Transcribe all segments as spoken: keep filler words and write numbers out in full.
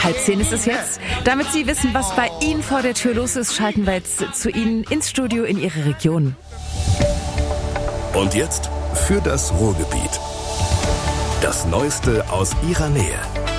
Halb zehn ist es jetzt. Damit Sie wissen, was bei Ihnen vor der Tür los ist, schalten wir jetzt zu Ihnen ins Studio in Ihre Region. Und jetzt für das Ruhrgebiet. Das Neueste aus Ihrer Nähe.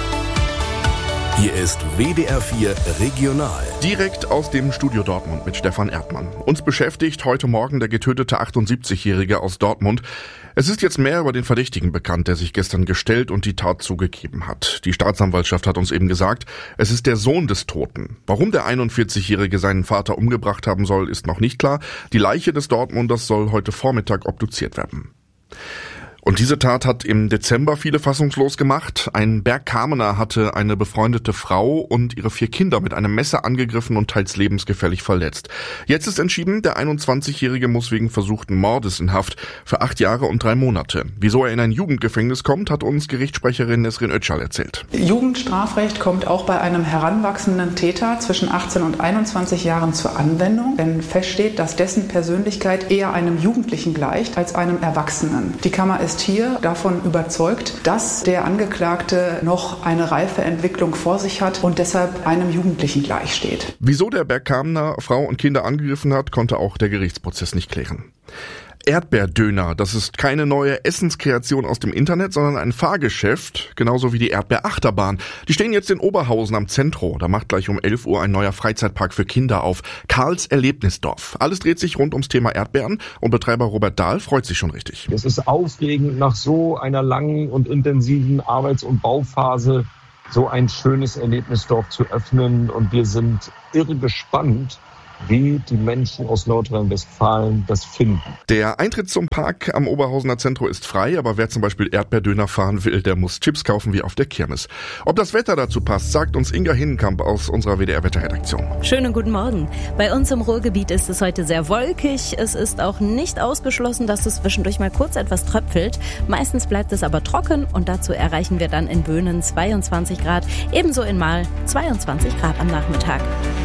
Hier ist W D R vier Regional. Direkt aus dem Studio Dortmund mit Stefan Erdmann. Uns beschäftigt heute Morgen der getötete achtundsiebzigjährige aus Dortmund. Es ist jetzt mehr über den Verdächtigen bekannt, der sich gestern gestellt und die Tat zugegeben hat. Die Staatsanwaltschaft hat uns eben gesagt, es ist der Sohn des Toten. Warum der einundvierzigjährige seinen Vater umgebracht haben soll, ist noch nicht klar. Die Leiche des Dortmunders soll heute Vormittag obduziert werden. Und diese Tat hat im Dezember viele fassungslos gemacht. Ein Bergkamener hatte eine befreundete Frau und ihre vier Kinder mit einem Messer angegriffen und teils lebensgefährlich verletzt. Jetzt ist entschieden, der einundzwanzigjährige muss wegen versuchten Mordes in Haft für acht Jahre und drei Monate. Wieso er in ein Jugendgefängnis kommt, hat uns Gerichtssprecherin Nesrin Özcal erzählt. Jugendstrafrecht kommt auch bei einem heranwachsenden Täter zwischen achtzehn und einundzwanzig Jahren zur Anwendung, wenn feststeht, dass dessen Persönlichkeit eher einem Jugendlichen gleicht als einem Erwachsenen. Die Kammer ist hier davon überzeugt, dass der Angeklagte noch eine reife Entwicklung vor sich hat und deshalb einem Jugendlichen gleichsteht. Wieso der Bergkamener Frau und Kinder angegriffen hat, konnte auch der Gerichtsprozess nicht klären. Erdbeerdöner, das ist keine neue Essenskreation aus dem Internet, sondern ein Fahrgeschäft, genauso wie die Erdbeerachterbahn. Die stehen jetzt in Oberhausen am Zentro. Da macht gleich um elf Uhr ein neuer Freizeitpark für Kinder auf. Karls Erlebnisdorf. Alles dreht sich rund ums Thema Erdbeeren und Betreiber Robert Dahl freut sich schon richtig. Es ist aufregend, nach so einer langen und intensiven Arbeits- und Bauphase so ein schönes Erlebnisdorf zu öffnen, und wir sind irre gespannt, wie die Menschen aus Nordrhein-Westfalen das finden. Der Eintritt zum Park am Oberhausener Zentrum ist frei, aber wer zum Beispiel Erdbeerdöner fahren will, der muss Chips kaufen wie auf der Kirmes. Ob das Wetter dazu passt, sagt uns Inga Hinnenkamp aus unserer W D R-Wetterredaktion. Schönen guten Morgen. Bei uns im Ruhrgebiet ist es heute sehr wolkig. Es ist auch nicht ausgeschlossen, dass es zwischendurch mal kurz etwas tröpfelt. Meistens bleibt es aber trocken und dazu erreichen wir dann in Böhnen zweiundzwanzig Grad, ebenso in Mahl zweiundzwanzig Grad am Nachmittag.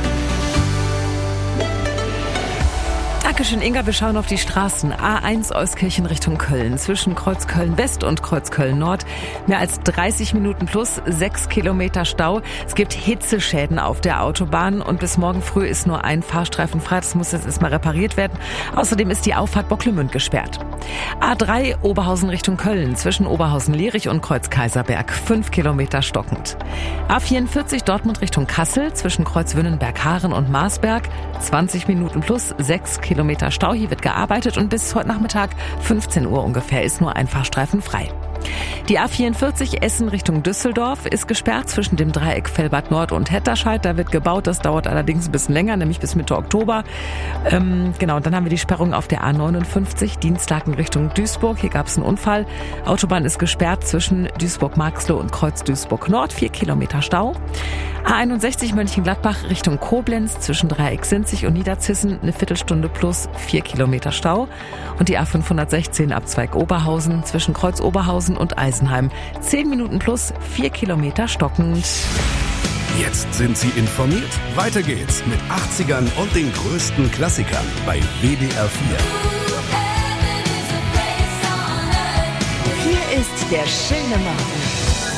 Dankeschön, Inga. Wir schauen auf die Straßen. A eins Euskirchen Richtung Köln. Zwischen Kreuz Köln West und Kreuz Köln Nord. Mehr als dreißig Minuten plus sechs Kilometer Stau. Es gibt Hitzeschäden auf der Autobahn und bis morgen früh ist nur ein Fahrstreifen frei. Das muss jetzt erstmal repariert werden. Außerdem ist die Auffahrt Bocklemünd gesperrt. A drei Oberhausen Richtung Köln. Zwischen Oberhausen-Lierich und Kreuz Kaiserberg. fünf Kilometer stockend. A vierundvierzig Dortmund Richtung Kassel. Zwischen Kreuz Wünnenberg-Haaren und Marsberg. zwanzig Minuten plus sechs Kilometer Stau. Hier wird gearbeitet und bis heute Nachmittag fünfzehn Uhr ungefähr ist nur ein Fahrstreifen frei. Die A vierundvierzig Essen Richtung Düsseldorf ist gesperrt zwischen dem Dreieck Fellbad Nord und Hetterscheid. Da wird gebaut, das dauert allerdings ein bisschen länger, nämlich bis Mitte Oktober. Ähm, genau, und dann haben wir die Sperrung auf der A neunundfünfzig, Dienstlaken Richtung Duisburg. Hier gab es einen Unfall. Autobahn ist gesperrt zwischen Duisburg-Marxloh und Kreuz Duisburg Nord, vier Kilometer Stau. A einundsechzig Mönchengladbach Richtung Koblenz zwischen Dreieck Sinzig und Niederzissen eine Viertelstunde plus vier Kilometer Stau. Und die A fünfhundertsechzehn Abzweig Oberhausen zwischen Kreuz Oberhausen und Eisenheim. zehn Minuten plus vier Kilometer stockend. Jetzt sind Sie informiert. Weiter geht's mit achtzigern und den größten Klassikern bei W D R vier. Hier ist der schöne Morgen.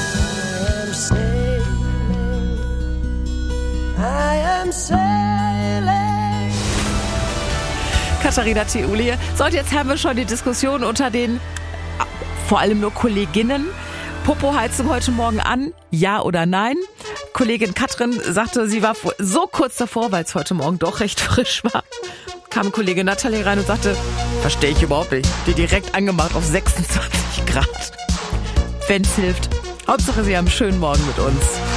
I am sailing. Katharina Theoulie. So, und jetzt haben wir schon die Diskussion unter den vor allem nur Kolleginnen. Popo-Heizung heute Morgen an, ja oder nein? Kollegin Katrin sagte, sie war so kurz davor, weil es heute Morgen doch recht frisch war. Kam Kollegin Nathalie rein und sagte, verstehe ich überhaupt nicht. Die direkt angemacht auf sechsundzwanzig Grad. Wenn's hilft. Hauptsache, Sie haben einen schönen Morgen mit uns.